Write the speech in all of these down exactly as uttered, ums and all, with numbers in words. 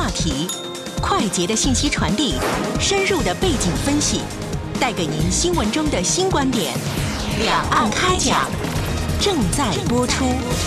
话题，快捷的信息传递，深入的背景分析，带给您新闻中的新观点。两岸开讲，正在播出。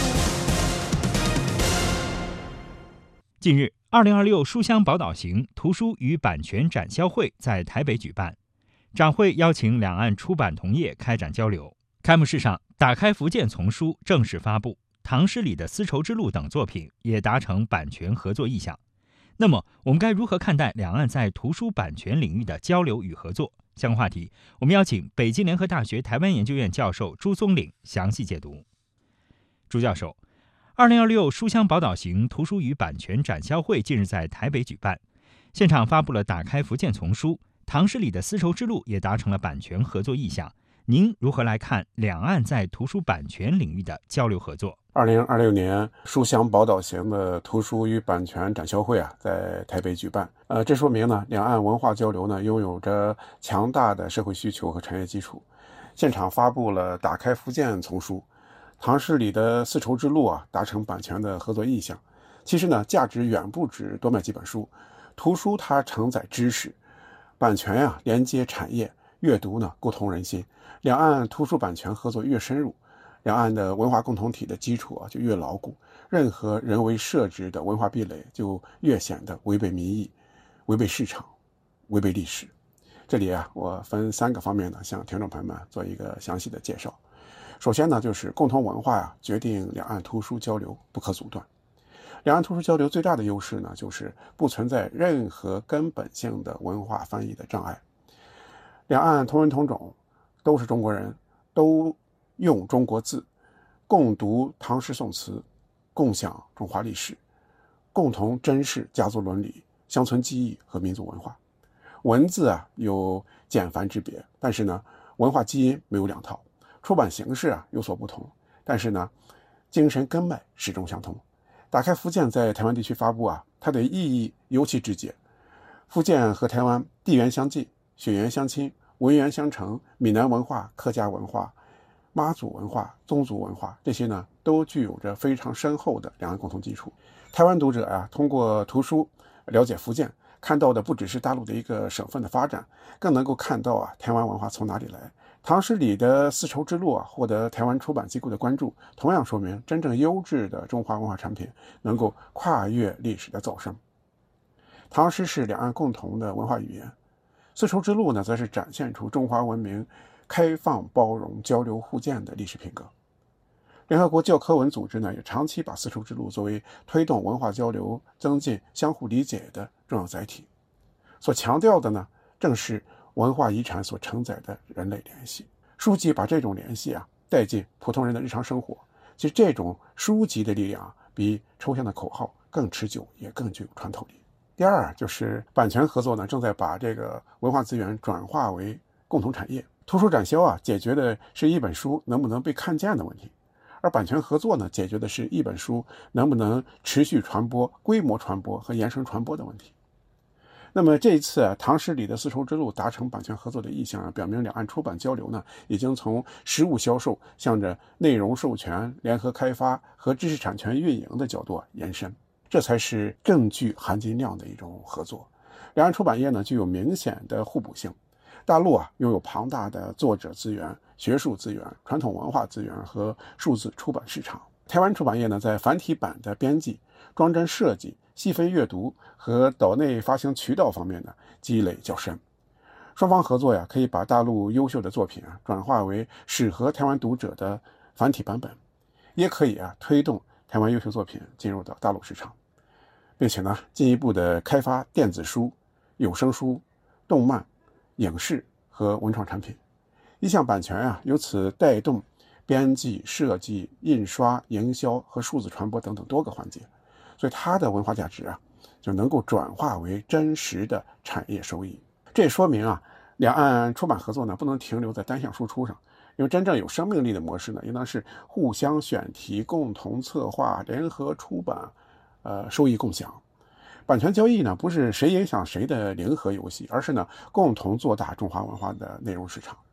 近日，二零二六书香宝岛行图书与版权展销会在台北举办，展会邀请两岸出版同业开展交流。开幕式上，《打开福建》丛书正式发布，唐诗里的丝绸之路等作品也达成版权合作意向。那么，我们该如何看待两岸在图书版权领域的交流与合作？相关话题，我们邀请北京联合大学台湾研究院教授朱松岭详细解读。朱教授，二零二六书香宝岛行图书与版权展销会近日在台北举办，现场发布了《打开福建》丛书，唐诗里的丝绸之路也达成了版权合作意向。您如何来看两岸在图书版权领域的交流合作？ 二零二六年书香宝岛行的图书与版权展销会啊，在台北举办。呃，这说明呢，两岸文化交流呢，拥有着强大的社会需求和产业基础。现场发布了《打开福建》丛书，唐诗里的丝绸之路啊，达成版权的合作意向。其实呢，价值远不止多卖几本书。图书它承载知识，版权呀、啊、连接产业，阅读呢沟通人心。两岸图书版权合作越深入，两岸的文化共同体的基础啊就越牢固，任何人为设置的文化壁垒就越显得违背民意、违背市场、违背历史。这里啊，我分三个方面呢，向听众朋友们做一个详细的介绍。首先呢，就是共同文化呀、啊，决定两岸图书交流不可阻断。两岸图书交流最大的优势呢，就是不存在任何根本性的文化翻译的障碍。两岸同文同种，都是中国人，都用中国字，共读唐诗宋词，共享中华历史，共同珍视家族伦理、乡村记忆和民族文化。文字啊有简繁之别，但是呢，文化基因没有两套。出版形式啊有所不同，但是呢，精神根脉始终相同。打开福建在台湾地区发布啊，它的意义尤其直接。福建和台湾地缘相近，血缘相亲，文源相承，闽南文化、客家文化、妈祖文化、宗族文化，这些呢都具有着非常深厚的两岸共同基础。台湾读者啊，通过图书了解福建，看到的不只是大陆的一个省份的发展，更能够看到啊台湾文化从哪里来。唐诗里的丝绸之路啊，获得台湾出版机构的关注，同样说明真正优质的中华文化产品能够跨越历史的走升。唐诗是两岸共同的文化语言，丝绸之路呢，则是展现出中华文明开放、包容、交流互鉴的历史品格。联合国教科文组织呢，也长期把丝绸之路作为推动文化交流、增进相互理解的重要载体。所强调的呢，正是文化遗产所承载的人类联系。书籍把这种联系啊带进普通人的日常生活。其实这种书籍的力量啊，比抽象的口号更持久，也更具有穿透力。第二就是版权合作呢，正在把这个文化资源转化为共同产业。图书展销啊，解决的是一本书能不能被看见的问题，而版权合作呢，解决的是一本书能不能持续传播、规模传播和延伸传播的问题。那么这一次啊，唐诗里的丝绸之路达成版权合作的意向啊，表明两岸出版交流呢，已经从实物销售向着内容授权、联合开发和知识产权运营的角度啊延伸，这才是更具含金量的一种合作。两岸出版业呢，具有明显的互补性。大陆啊，拥有庞大的作者资源、学术资源、传统文化资源和数字出版市场。台湾出版业呢，在繁体版的编辑、装帧设计、细分阅读和岛内发行渠道方面呢，积累较深。双方合作呀，可以把大陆优秀的作品啊，转化为适合台湾读者的繁体版本，也可以啊，推动台湾优秀作品进入到大陆市场，并且呢，进一步的开发电子书、有声书、动漫、影视和文创产品。一项版权啊，由此带动编辑、设计、印刷、营销和数字传播等等多个环节，所以它的文化价值啊，就能够转化为真实的产业收益。这也说明啊，两岸出版合作呢，不能停留在单向输出上，因为真正有生命力的模式呢，应当是互相选题、共同策划、联合出版，呃，收益共享。版权交易呢，不是谁影响谁的零和游戏，而是呢，共同做大中华文化的内容市场。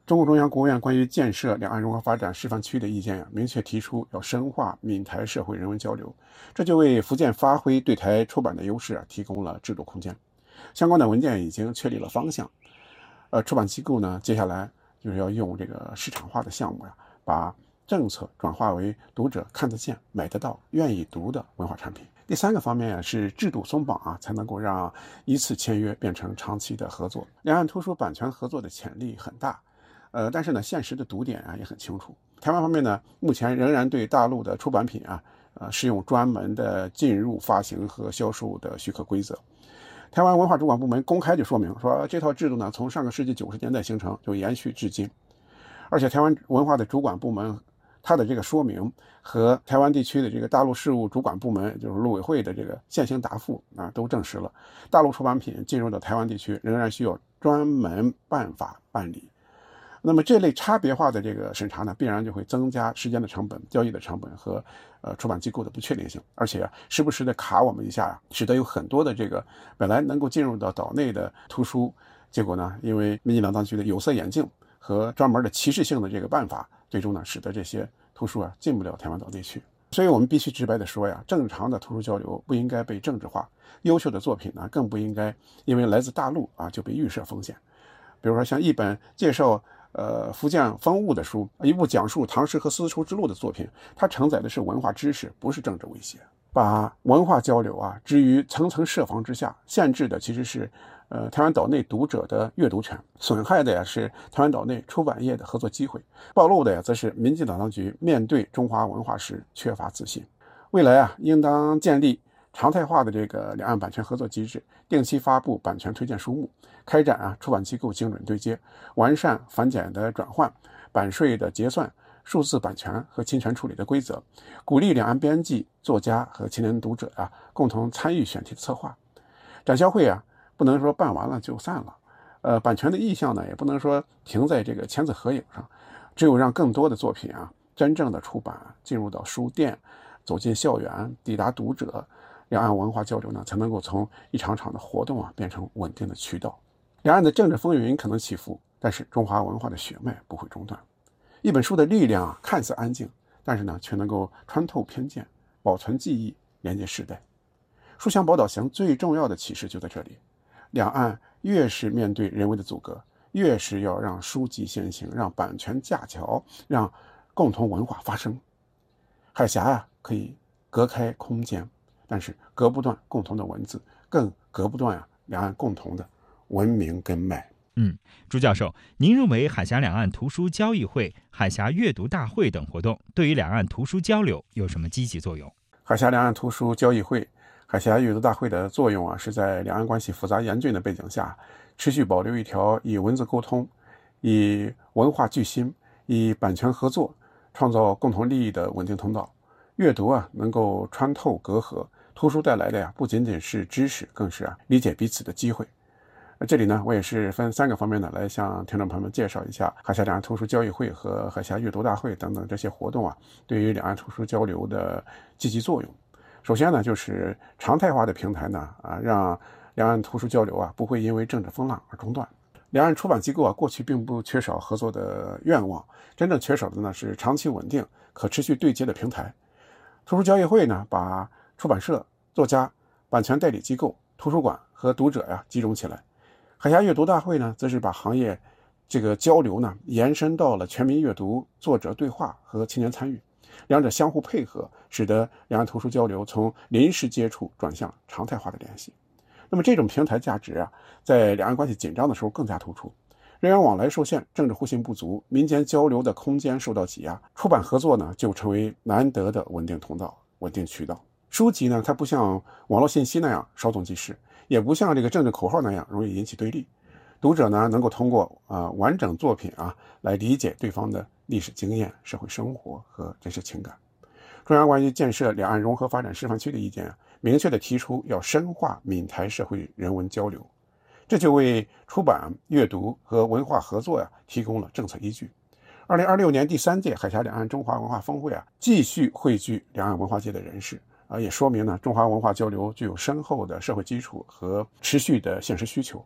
中共中央、国务院关于建设两岸融合发展示范区的意见呀、啊，明确提出要深化闽台社会人文交流，这就为福建发挥对台出版的优势啊提供了制度空间。相关的文件已经确立了方向，呃，出版机构呢，接下来就是要用这个市场化的项目呀、啊，把政策转化为读者看得见、买得到、愿意读的文化产品。第三个方面啊，是制度松绑啊，才能够让一次签约变成长期的合作。两岸图书版权合作的潜力很大，呃，但是呢，现实的堵点啊也很清楚。台湾方面呢，目前仍然对大陆的出版品啊，呃，适用专门的进入、发行和销售的许可规则。台湾文化主管部门公开就说明说，这套制度呢，从上个世纪九十年代形成，就延续至今。而且台湾文化的主管部门，它的这个说明和台湾地区的这个大陆事务主管部门，就是陆委会的这个现行答复啊，都证实了大陆出版品进入到台湾地区仍然需要专门办法办理。那么这类差别化的这个审查呢，必然就会增加时间的成本、交易的成本和呃出版机构的不确定性，而且啊，时不时的卡我们一下啊，使得有很多的这个本来能够进入到岛内的图书，结果呢，因为民进党当局的有色眼镜和专门的歧视性的这个办法，最终呢，使得这些图书啊进不了台湾岛内去。所以我们必须直白的说呀，正常的图书交流不应该被政治化，优秀的作品呢，更不应该因为来自大陆啊就被预设风险。比如说像一本介绍呃福建风物的书，一部讲述唐诗和丝绸之路的作品，它承载的是文化知识，不是政治威胁。把文化交流啊置于层层设防之下，限制的其实是呃台湾岛内读者的阅读权，损害的呀是台湾岛内出版业的合作机会，暴露的呀则是民进党当局面对中华文化时缺乏自信。未来啊，应当建立常态化的这个两岸版权合作机制，定期发布版权推荐书目，开展啊出版机构精准对接，完善繁简的转换、版税的结算、数字版权和侵权处理的规则，鼓励两岸编辑、作家和青年读者啊共同参与选题的策划。展销会啊不能说办完了就散了，呃，版权的意向呢也不能说停在这个签字合影上，只有让更多的作品啊真正的出版，进入到书店，走进校园，抵达读者，两岸文化交流呢才能够从一场场的活动啊变成稳定的渠道。两岸的政治风云可能起伏，但是中华文化的血脉不会中断。一本书的力量啊看似安静，但是呢却能够穿透偏见，保存记忆，连接世代。书香宝岛行最重要的启示就在这里，两岸越是面对人为的阻隔，越是要让书籍先行，让版权架桥，让共同文化发生。海峡啊可以隔开空间，但是隔不断共同的文字，更隔不断啊两岸共同的文明根脉。 嗯，朱教授，您认为海峡两岸图书交易会、海峡阅读大会等活动对于两岸图书交流有什么积极作用？ 海峡两岸图书交易会、海峡阅读大会的作用啊，是在两岸关系复杂严峻的背景下，持续保留一条以文字沟通、以文化聚心、以版权合作创造共同利益的稳定通道。阅读啊，能够穿透隔阂，图书带来的呀，不仅仅是知识，更是啊理解彼此的机会。这里呢，我也是分三个方面呢，来向听众朋友们介绍一下海峡两岸图书交易会和海峡阅读大会等等这些活动啊，对于两岸图书交流的积极作用。首先呢，就是常态化的平台呢，啊，让两岸图书交流啊，不会因为政治风浪而中断。两岸出版机构啊，过去并不缺少合作的愿望，真正缺少的呢是长期稳定、可持续对接的平台。图书交易会呢，把出版社、作家、版权代理机构、图书馆和读者呀集中起来。海峡阅读大会呢，则是把行业这个交流呢延伸到了全民阅读、作者对话和青年参与，两者相互配合，使得两岸图书交流从临时接触转向常态化的联系。那么这种平台价值啊，在两岸关系紧张的时候更加突出。人员往来受限，政治互信不足，民间交流的空间受到挤压，出版合作呢就成为难得的稳定通道、稳定渠道。书籍呢，它不像网络信息那样稍纵即逝，也不像这个政治口号那样容易引起对立。读者呢，能够通过啊、呃、完整作品啊来理解对方的历史经验、社会生活和真实情感。中央关于建设两岸融合发展示范区的意见啊，明确地提出要深化闽台社会人文交流，这就为出版、阅读和文化合作呀、啊、提供了政策依据。二零二六年第三届海峡两岸中华文化峰会啊，继续汇聚两岸文化界的人士。啊，也说明呢，中华文化交流具有深厚的社会基础和持续的现实需求，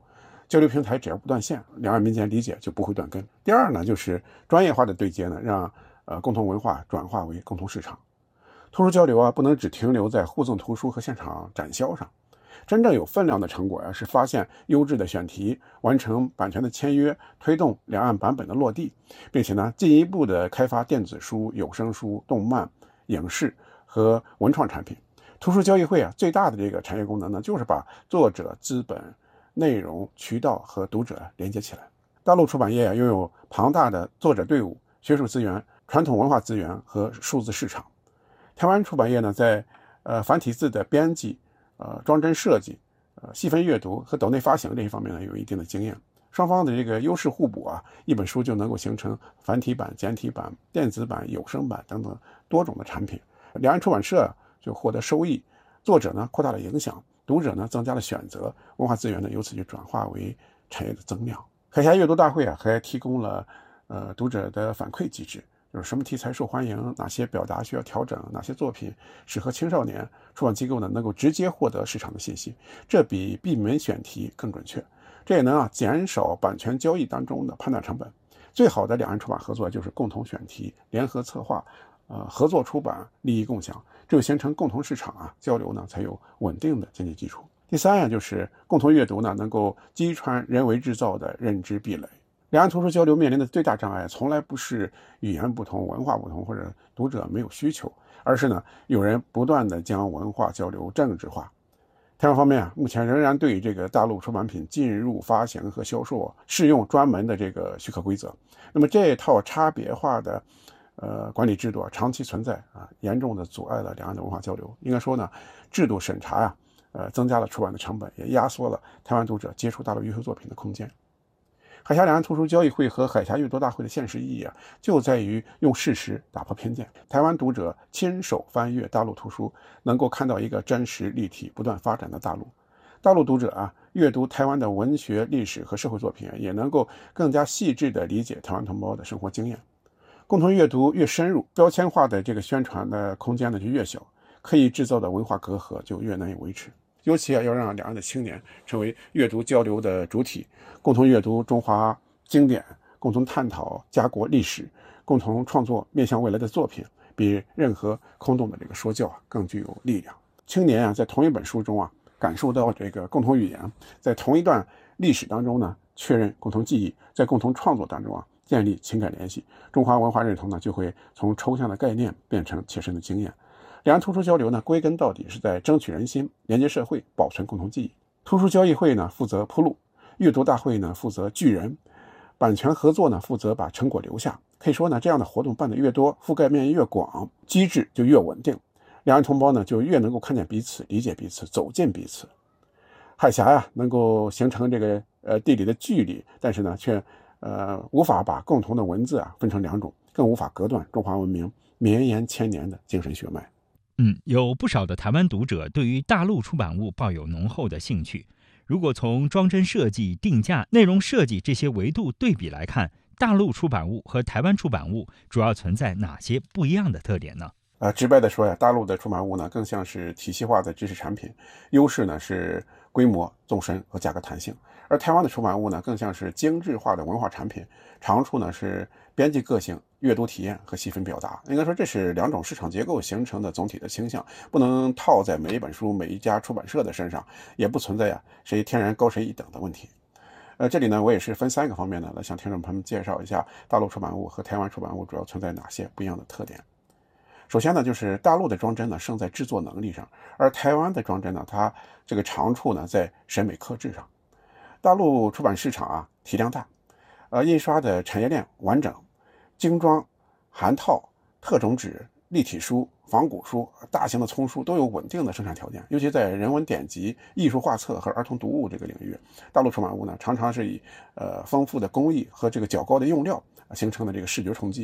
交流平台只要不断线，两岸民间理解就不会断根。第二呢，就是专业化的对接呢，让呃共同文化转化为共同市场。图书交流啊，不能只停留在互赠图书和现场展销上。真正有分量的成果啊，是发现优质的选题，完成版权的签约，推动两岸版本的落地，并且呢，进一步的开发电子书、有声书、动漫、影视和文创产品。图书交易会啊，最大的这个产业功能呢，就是把作者、资本、内容、渠道和读者连接起来。大陆出版业啊，拥有庞大的作者队伍、学术资源、传统文化资源和数字市场。台湾出版业呢，在呃繁体字的编辑、呃装帧设计、呃细分阅读和岛内发行这一方面呢，有一定的经验。双方的这个优势互补啊，一本书就能够形成繁体版、简体版、电子版、有声版等等多种的产品。两岸出版社就获得收益，作者呢扩大了影响，读者呢增加了选择，文化资源呢由此就转化为产业的增量。海峡阅读大会啊，还提供了呃读者的反馈机制，就是什么题材受欢迎，哪些表达需要调整，哪些作品适合青少年，出版机构呢能够直接获得市场的信息，这比闭门选题更准确。这也能啊减少版权交易当中的判断成本。最好的两岸出版合作就是共同选题、联合策划、呃合作出版、利益共享，只有形成共同市场啊，交流呢才有稳定的经济基础。第三呀，就是共同阅读呢能够击穿人为制造的认知壁垒。两岸图书交流面临的最大障碍，从来不是语言不同、文化不同或者读者没有需求，而是呢有人不断的将文化交流政治化。台湾方面啊，目前仍然对这个大陆出版品进入、发行和销售适用专门的这个许可规则。那么这一套差别化的呃管理制度啊，长期存在啊，严重的阻碍了两岸的文化交流。应该说呢，制度审查啊，呃增加了出版的成本，也压缩了台湾读者接触大陆优秀作品的空间。海峡两岸图书交易会和海峡阅读大会的现实意义啊，就在于用事实打破偏见。台湾读者亲手翻阅大陆图书，能够看到一个真实、立体、不断发展的大陆。大陆读者啊，阅读台湾的文学、历史和社会作品，也能够更加细致地理解台湾同胞的生活经验。共同阅读越深入，标签化的这个宣传的空间呢就越小，刻意制造的文化隔阂就越难以维持。尤其啊，要让两岸的青年成为阅读交流的主体，共同阅读中华经典，共同探讨家国历史，共同创作面向未来的作品，比任何空洞的这个说教啊更具有力量。青年啊，在同一本书中啊，感受到这个共同语言，在同一段历史当中呢，确认共同记忆，在共同创作当中啊，建立情感联系，中华文化认同呢，就会从抽象的概念变成切身的经验。两岸图书交流呢，归根到底是在争取人心，连接社会，保存共同记忆。图书交易会呢，负责铺路；阅读大会呢，负责聚人；版权合作呢，负责把成果留下。可以说呢，这样的活动办得越多，覆盖面越广，机制就越稳定，两岸同胞呢，就越能够看见彼此，理解彼此，走进彼此。海峡呀，能够形成这个呃地理的距离，但是呢，却呃无法把共同的文字啊分成两种，更无法隔断中华文明绵延千年的精神血脉。 嗯，有不少的台湾读者对于大陆出版物抱有浓厚的兴趣。如果从装帧设计、定价、内容设计这些维度对比来看，大陆出版物和台湾出版物主要存在哪些不一样的特点呢？ 呃，直白的说呀，大陆的出版物呢更像是体系化的知识产品，优势呢是规模、纵深和价格弹性；而台湾的出版物呢更像是精致化的文化产品，长处呢是编辑个性、阅读体验和细分表达。应该说这是两种市场结构形成的总体的倾向，不能套在每一本书、每一家出版社的身上，也不存在呀谁天然高谁一等的问题。呃，这里呢我也是分三个方面呢来向听众朋友们介绍一下大陆出版物和台湾出版物主要存在哪些不一样的特点。首先呢，就是大陆的装帧呢胜在制作能力上，而台湾的装帧呢，它这个长处呢在审美克制上。大陆出版市场啊体量大，呃，印刷的产业链完整，精装、函套、特种纸、立体书、仿古书、大型的丛书都有稳定的生产条件。尤其在人文典籍、艺术画册和儿童读物这个领域，大陆出版物呢常常是以呃丰富的工艺和这个较高的用料形成的这个视觉冲击。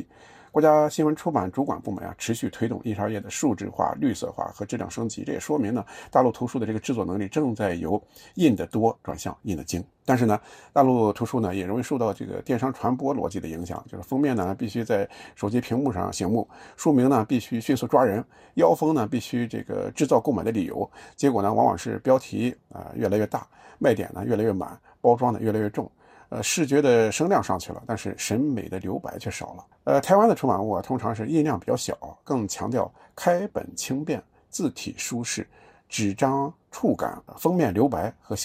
国家新闻出版主管部门啊，持续推动印刷业的数字化、绿色化和质量升级。这也说明呢，大陆图书的这个制作能力正在由印得多转向印得精。但是呢，大陆图书呢也容易受到这个电商传播逻辑的影响，就是封面呢必须在手机屏幕上醒目，书名呢必须迅速抓人，腰封呢必须这个制造购买的理由。结果呢，往往是标题啊、呃、越来越大，卖点呢越来越满，包装呢越来越重。呃，视觉的声量上去了，但是审美的留白却少了。呃，台湾的出版物啊，通常是印量比较小，更强调开本轻便、字体舒适、纸张触感、封面留白和